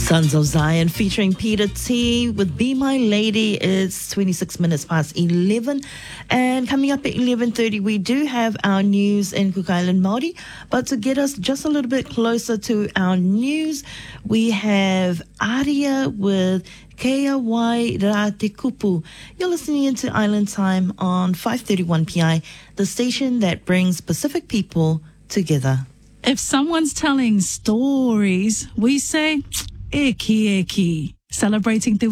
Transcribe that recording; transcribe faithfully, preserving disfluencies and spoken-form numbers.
Sons of Zion featuring Peter T with Be My Lady. It's twenty-six minutes past eleven. And coming up at eleven thirty, we do have our news in Cook Island Māori. But to get us just a little bit closer to our news, we have Aria with Kea Wai Ra Te Kupu. You're listening into Island Time on five thirty-one P I, the station that brings Pacific people together. If someone's telling stories, we say, eki eki, celebrating the